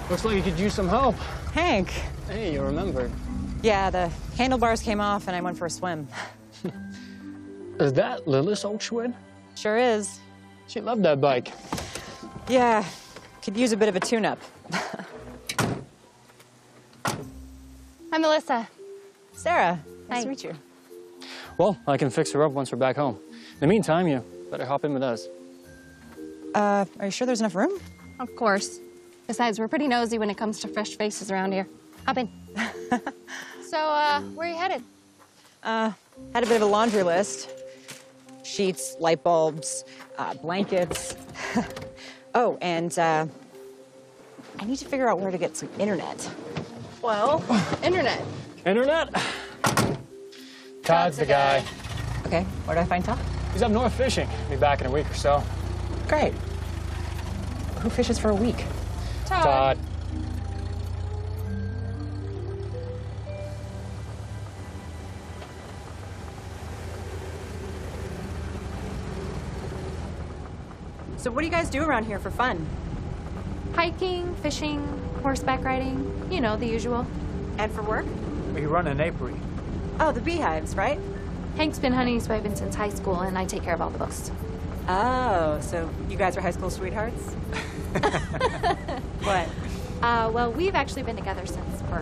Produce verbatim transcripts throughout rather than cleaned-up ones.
Looks like you could use some help. Hank. Hey, you remembered. Yeah, the handlebars came off and I went for a swim. Is that Lilith's old Schwinn? Sure is. She loved that bike. Yeah, could use a bit of a tune-up. I'm Melissa. Sarah, nice Hi. to meet you. Well, I can fix her up once we're back home. In the meantime, you better hop in with us. Uh, are you sure there's enough room? Of course. Besides, we're pretty nosy when it comes to fresh faces around here. Hop in. So, uh, where are you headed? Uh, had a bit of a laundry list. Sheets, light bulbs, uh, blankets. Oh, and, uh, I need to figure out where to get some internet. Well, internet. Internet? Todd's the guy. Okay, where do I find Todd? He's up north fishing. Be back in a week or so. Great. Who fishes for a week? Todd. Todd. So what do you guys do around here for fun? Hiking, fishing, horseback riding. You know, the usual. And for work? We run an apiary. Oh, the beehives, right? Hank's been hunting swiping since high school, and I take care of all the books. Oh, so you guys are high school sweethearts? What? Uh, well, we've actually been together since birth.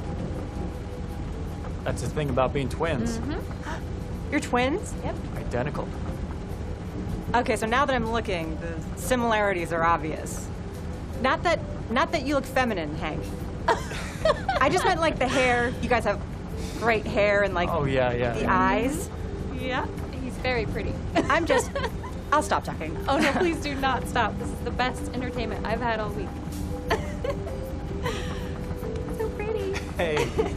That's the thing about being twins. Mm-hmm. You're twins? Yep. Identical. Okay, so now that I'm looking, the similarities are obvious. Not that, not that you look feminine, Hank. I just meant like the hair. You guys have great hair and like Oh, yeah, yeah. the eyes. Yeah. He's very pretty. I'm just, I'll stop talking. Oh, no, please do not stop. This is the best entertainment I've had all week. So pretty. Hey.